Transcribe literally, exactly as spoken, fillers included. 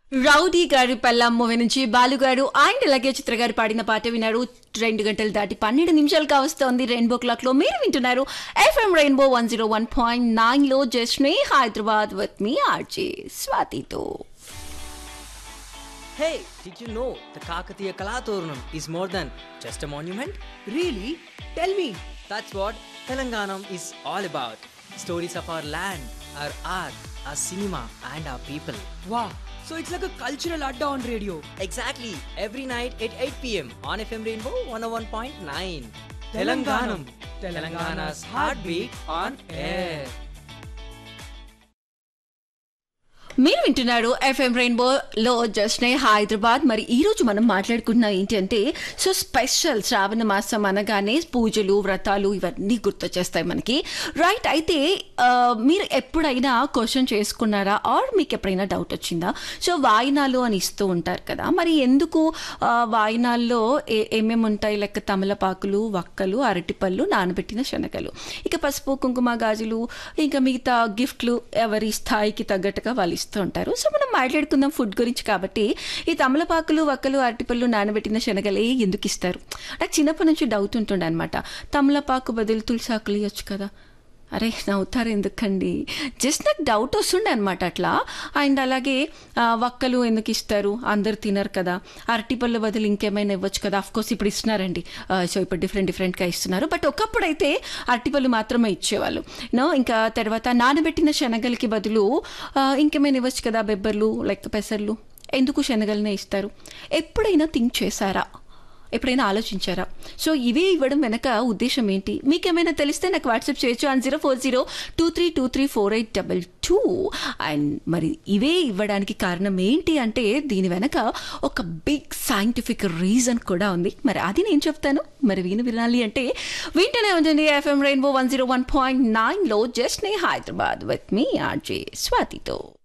Rowdy గారి పెళ్ళాం movie నుంచి బాలుగారు అండ్ అలాగే చిత్ర గారు పాడిన పాట విన్నారు. రెండు గంటలు దాటి పన్నెండు నిమిషాలు కావస్తోంది. రెయిన్బో క్లాక్ లో మీరు వింటున్నారు FM rainbow one zero one point nine లో just me Hyderabad with me RJ స్వాతితో. Hey, did you know the Kakatiya Kalatooranam is more than just a monument? Really? Tell me. That's what Telanganam is all about. Stories of our land, our art, our cinema and our people. Wow. So it's like a cultural adda on radio. Exactly. Every night at eight p.m. on F M Rainbow one oh one point nine. Telanganam. Telangana's heartbeat on air. మీరు వింటున్నారు FM rainbow లో just నే హైదరాబాద్. మరి ఈ రోజు మనం మాట్లాడుకుంటున్నాం ఏంటి అంటే, సో స్పెషల్ శ్రావణ మాసం అనగానే పూజలు వ్రతాలు ఇవన్నీ గుర్తొచ్చేస్తాయి మనకి, రైట్? అయితే మీరు ఎప్పుడైనా క్వశ్చన్ చేసుకున్నారా ఆర్ మీకు ఎప్పుడైనా డౌట్ వచ్చిందా? సో వాయినాలు అని ఇస్తూ ఉంటారు కదా, మరి ఎందుకు వాయినాల్లో ఏమేమి ఉంటాయి? లెక్క తమలపాకులు, వక్కలు, అరటిపళ్ళు, నానబెట్టిన శనగలు, ఇక పసుపు కుంకుమ గాజులు, ఇంకా మిగతా గిఫ్ట్లు ఎవరి స్థాయికి తగ్గట్టుగా వాళ్ళు ఇస్తూ ఉంటారు. సో మనం మాట్లాడుకుందాం ఫుడ్ గురించి. కాబట్టి ఈ తమలపాకులు, వక్కలు, అరటిపళ్ళు, నానబెట్టిన శనగలే ఎందుకు ఇస్తారు? నాకు చిన్నప్పటి నుంచి డౌట్ ఉంటుండే అనమాట. తమలపాకు బదులు తులసాకులు ఇవ్వచ్చు కదా. అరే నవ్వుతారు ఎందుకండి, జస్ట్ నాకు డౌట్ వస్తుండే అనమాట అట్లా. అండ్ అలాగే వక్కలు ఎందుకు ఇస్తారు? అందరు తినరు కదా. అరటిపళ్ళ బదులు ఇంకేమైనా ఇవ్వచ్చు కదా. అఫ్కోర్స్ ఇప్పుడు ఇస్తున్నారండి, సో ఇప్పుడు డిఫరెంట్ డిఫరెంట్గా ఇస్తున్నారు. బట్ ఒకప్పుడు అయితే అరటిపళ్ళు మాత్రమే ఇచ్చేవాళ్ళు నో. ఇంకా తర్వాత నానబెట్టిన శనగలకి బదులు ఇంకేమైనా ఇవ్వచ్చు కదా, బెబ్బర్లు లైక్ పెసర్లు. ఎందుకు శనగలనే ఇస్తారు? ఎప్పుడైనా థింక్ చేశారా? ఎప్పుడైనా ఆలోచించారా? సో ఇవే ఇవ్వడం వెనక ఉద్దేశం ఏంటి? మీకేమైనా తెలిస్తే నాకు వాట్సాప్ చేయొచ్చు on zero four zero two three two three four eight double two. And మరి ఇవే ఇవ్వడానికి కారణం ఏంటి అంటే, దీని వెనక ఒక బిగ్ సైంటిఫిక్ రీజన్ కూడా ఉంది. మరి అది నేను చెప్తాను, మరి విని వినాలి అంటే వింటూనే ఉంటుంది FM rainbow one zero one point nine లో జస్ట్ నే హైదరాబాద్ విత్ మీ ఆర్జే స్వాతితో.